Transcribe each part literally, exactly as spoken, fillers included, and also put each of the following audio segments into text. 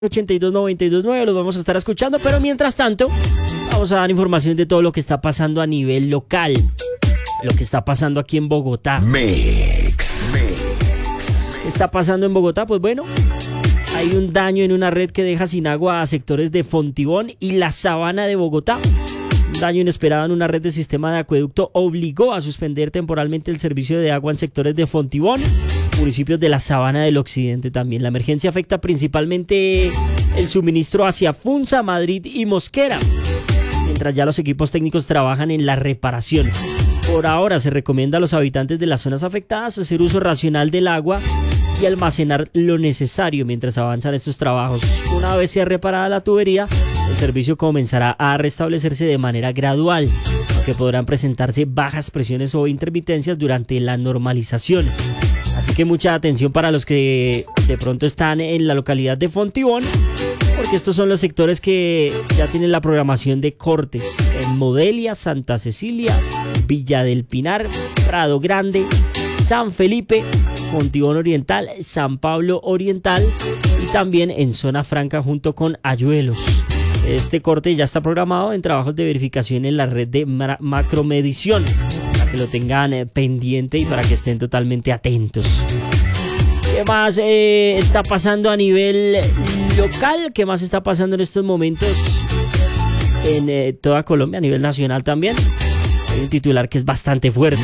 ochenta y dos noventa y dos nueve, los vamos a estar escuchando, pero mientras tanto vamos a dar información de todo lo que está pasando a nivel local, lo que está pasando aquí en Bogotá. Mix, mix. ¿Qué está pasando en Bogotá? Pues bueno, hay un daño en una red que deja sin agua a sectores de Fontibón y la Sabana de Bogotá. Un daño inesperado en una red de sistema de acueducto obligó a suspender temporalmente el servicio de agua en sectores de Fontibón, municipios de la Sabana del Occidente también. La emergencia afecta principalmente el suministro hacia Funza, Madrid y Mosquera, mientras ya los equipos técnicos trabajan en la reparación. Por ahora se recomienda a los habitantes de las zonas afectadas hacer uso racional del agua y almacenar lo necesario mientras avanzan estos trabajos. Una vez sea reparada la tubería, el servicio comenzará a restablecerse de manera gradual, aunque podrán presentarse bajas presiones o intermitencias durante la normalización. Así que mucha atención para los que de pronto están en la localidad de Fontibón, porque estos son los sectores que ya tienen la programación de cortes en Modelia, Santa Cecilia, Villa del Pinar, Prado Grande, San Felipe, Fontibón Oriental, San Pablo Oriental y también en Zona Franca junto con Ayuelos. Este corte ya está programado en trabajos de verificación en la red de ma- macromedición, para que lo tengan eh, pendiente y para que estén totalmente atentos. ¿Qué más eh, está pasando a nivel local? ¿Qué más está pasando en estos momentos en eh, toda Colombia, a nivel nacional también? Hay un titular que es bastante fuerte.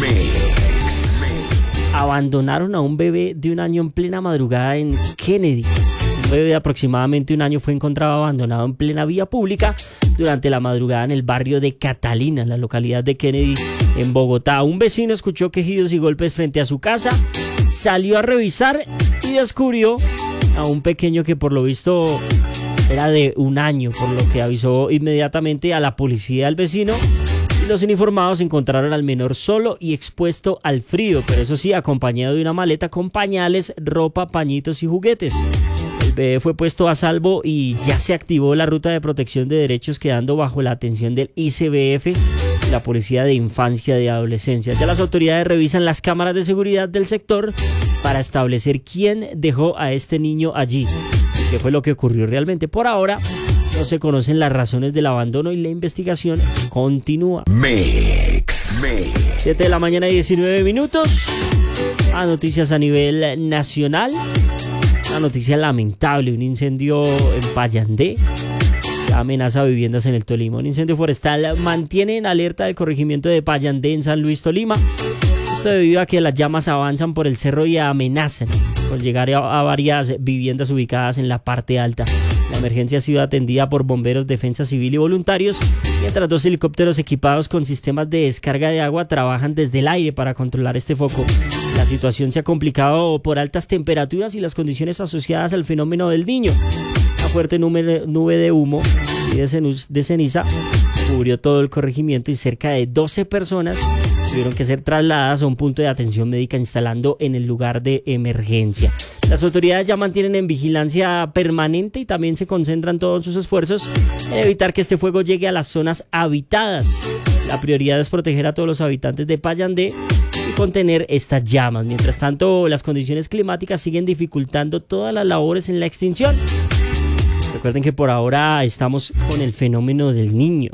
Abandonaron a un bebé de un año en plena madrugada en Kennedy. Un bebé de aproximadamente un año fue encontrado abandonado en plena vía pública durante la madrugada en el barrio de Catalina, en la localidad de Kennedy, en Bogotá. Un vecino escuchó quejidos y golpes frente a su casa, salió a revisar y descubrió a un pequeño que por lo visto era de un año, por lo que avisó inmediatamente a la policía del vecino. Los uniformados encontraron al menor solo y expuesto al frío, pero eso sí, acompañado de una maleta con pañales, ropa, pañitos y juguetes. El bebé fue puesto a salvo y ya se activó la ruta de protección de derechos, quedando bajo la atención del I C B F, la Policía de Infancia y Adolescencia. Ya las autoridades revisan las cámaras de seguridad del sector para establecer quién dejó a este niño allí y qué fue lo que ocurrió realmente. Por ahora no se conocen las razones del abandono y la investigación continúa. Mix, mix. siete de la mañana y diecinueve minutos. A noticias a nivel nacional. Una noticia lamentable, un incendio en Payandé. Amenaza viviendas en el Tolima. Un incendio forestal mantiene en alerta el corregimiento de Payandé en San Luis, Tolima. Esto debido a que las llamas avanzan por el cerro y amenazan por llegar a, a varias viviendas ubicadas en la parte alta. La emergencia ha sido atendida por bomberos, defensa civil y voluntarios, mientras dos helicópteros equipados con sistemas de descarga de agua trabajan desde el aire para controlar este foco. La situación se ha complicado por altas temperaturas y las condiciones asociadas al fenómeno del Niño. Una fuerte nube, nube de humo y de, de ceniza cubrió todo el corregimiento y cerca de doce personas tuvieron que ser trasladadas a un punto de atención médica instalando en el lugar de emergencia. Las autoridades ya mantienen en vigilancia permanente y también se concentran todos sus esfuerzos en evitar que este fuego llegue a las zonas habitadas. La prioridad es proteger a todos los habitantes de Payandé y contener estas llamas. Mientras tanto, las condiciones climáticas siguen dificultando todas las labores en la extinción. Recuerden que por ahora estamos con el fenómeno del Niño.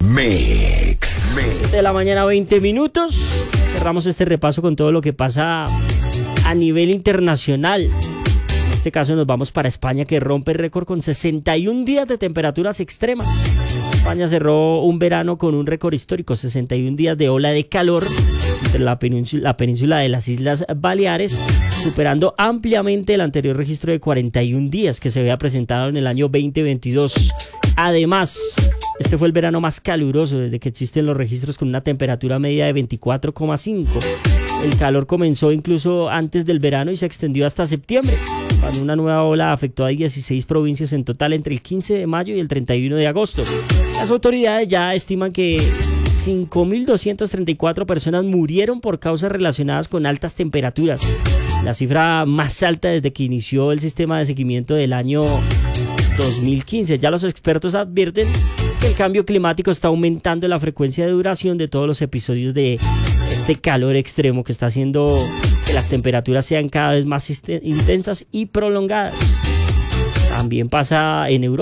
Mix, mix. De la mañana, veinte minutos. Cerramos este repaso con todo lo que pasa a nivel internacional. En este caso nos vamos para España, que rompe récord con sesenta y un días de temperaturas extremas. España cerró un verano con un récord histórico, sesenta y un días de ola de calor entre la península, la península de las Islas Baleares, superando ampliamente el anterior registro de cuarenta y un días que se había presentado en el año veinte veintidós. Además, este fue el verano más caluroso desde que existen los registros, con una temperatura media de veinticuatro coma cinco. El calor comenzó incluso antes del verano y se extendió hasta septiembre, cuando una nueva ola afectó a dieciséis provincias en total entre el quince de mayo y el treinta y uno de agosto. Las autoridades ya estiman que cinco mil doscientas treinta y cuatro personas murieron por causas relacionadas con altas temperaturas, la cifra más alta desde que inició el sistema de seguimiento del año dos mil quince. Ya los expertos advierten que el cambio climático está aumentando la frecuencia de duración de todos los episodios de este calor extremo, que está haciendo que las temperaturas sean cada vez más intensas y prolongadas. también pasa en Europa.